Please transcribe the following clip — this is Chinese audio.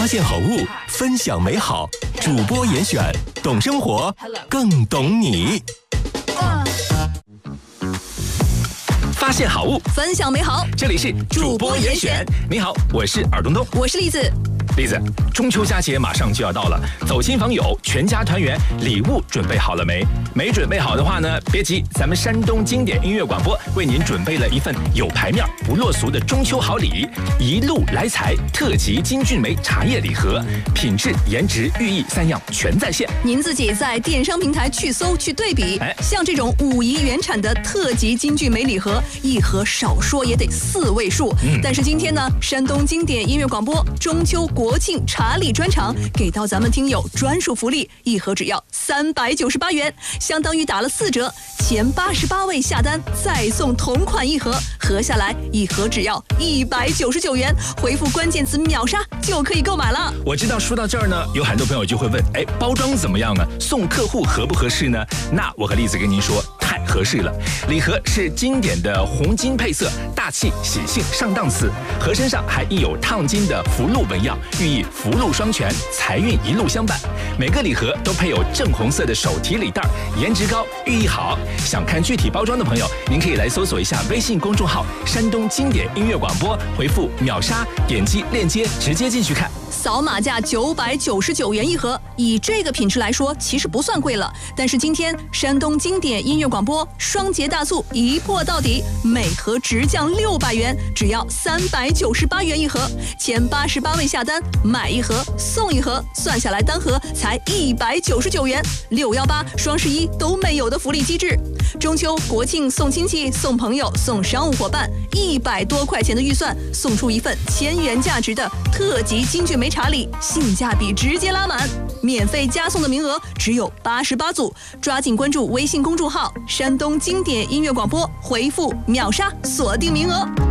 发现好物，分享美好。主播严选，懂生活，更懂你。发现好物， 分享美好。 这里是主播严选。你好，我是尔东东， 我是栗子。 栗子，中秋佳节马上就要到了，走亲访友，全家团圆，礼物准备好了没？没准备好的话呢，别急，咱们山东经典音乐广播为您准备了一份有牌面、不落俗的中秋好礼——一路来财特级金骏眉茶叶礼盒，品质、颜值、寓意3样全在线。 您自己在电商平台去搜去对比，像这种5亿原产的特级金骏眉礼盒，一盒少说也得4位数。但是今天呢，山东经典音乐广播中秋国庆茶礼专场给到咱们听友专属福利，一盒只要398元，相当于打了4折，前88位下单再送同款一盒，合下来一盒只要199元，回复关键词秒杀就可以购买了。 我知道说到这儿呢，有很多朋友就会问，包装怎么样啊？送客户合不合适呢？那我和栗子跟您说，太合适了。礼盒是经典的红金配色，大气喜庆上档次，盒身上还印有烫金的福禄纹样，寓意福禄双全，财运一路相伴。每个礼盒都配有正红色的手提礼袋，颜值高，寓意好。想看具体包装的朋友，您可以来搜索一下微信公众号山东经典音乐广播，回复秒杀，点击链接直接进去看。 扫码价999元一盒，以这个品质来说其实不算贵了，但是今天山东经典音乐广播双节大促一破到底，每盒直降600元，只要398元一盒，前88位下单买一盒送一盒，算下来单盒才199元，618双11都没有的福利机制。中秋国庆送亲戚送朋友送商务伙伴，100多块钱的预算送出一份1000元价值的特级金骏眉茶礼，性价比直接拉满，免费加送的名额只有88组，抓紧关注微信公众号山东经典音乐广播，回复秒杀锁定名额。